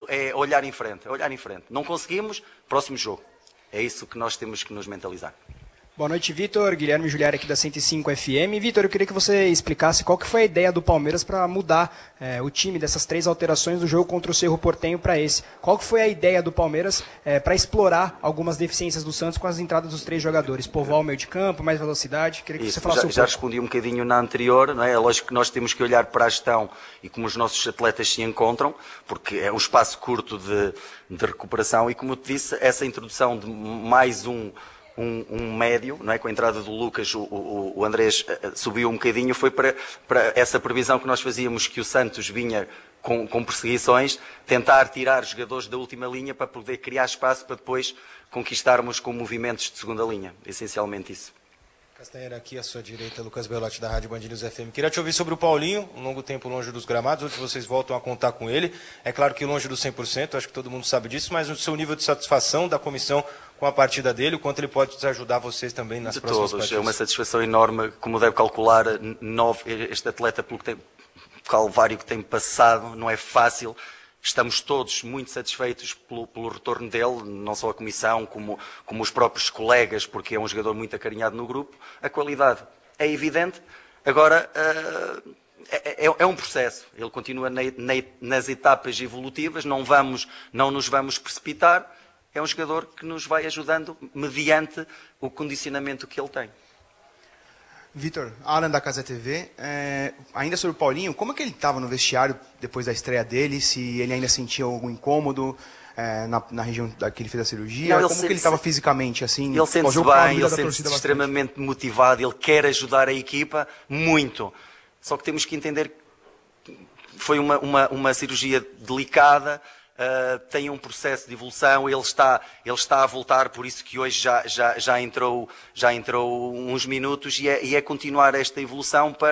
é olhar em frente, Não conseguimos, próximo jogo. É isso que nós temos que nos mentalizar. Boa noite, Vitor. Guilherme Giuliari aqui da 105 FM. Vitor, eu queria que você explicasse qual que foi a ideia do Palmeiras para mudar o time dessas 3 alterações do jogo contra o Cerro Porteño para esse. Qual que foi a ideia do Palmeiras para explorar algumas deficiências do Santos com as entradas dos 3 jogadores? Povoar o meio de campo, mais velocidade? Queria que você falasse um pouco. Já respondi um bocadinho na anterior, não é? É lógico que nós temos que olhar para a gestão e como os nossos atletas se encontram, porque é um espaço curto de recuperação e, como eu te disse, essa introdução de mais um médio, não é? Com a entrada do Lucas, o Andrés subiu um bocadinho, foi para essa previsão que nós fazíamos, que o Santos vinha com perseguições, tentar tirar jogadores da última linha para poder criar espaço para depois conquistarmos com movimentos de segunda linha, essencialmente isso. Castanheira, aqui à sua direita, Lucas Belotti, da Rádio Band News FM. Queria te ouvir sobre o Paulinho, um longo tempo longe dos gramados, hoje vocês voltam a contar com ele. É claro que longe do 100%, acho que todo mundo sabe disso, mas o seu nível de satisfação da comissão com a partida dele, o quanto ele pode ajudar vocês também nas próximas partidas? É uma satisfação enorme, como deve calcular, este atleta pelo calvário que tem passado, não é fácil. Estamos todos muito satisfeitos pelo retorno dele, não só a comissão, como os próprios colegas, porque é um jogador muito acarinhado no grupo. A qualidade é evidente. Agora, é um processo. Ele continua nas etapas evolutivas, não nos vamos precipitar. É um jogador que nos vai ajudando mediante o condicionamento que ele tem. Vitor, Alan da Casa TV, ainda sobre o Paulinho, como é que ele estava no vestiário depois da estreia dele? Se ele ainda sentia algum incômodo na região que ele fez a cirurgia? Como que ele estava fisicamente? Assim, ele sente-se bem, ele sente-se extremamente motivado, ele quer ajudar a equipa muito. Só que temos que entender que foi uma cirurgia delicada, tem um processo de evolução, ele está a voltar, por isso que hoje já entrou uns minutos e é continuar esta evolução para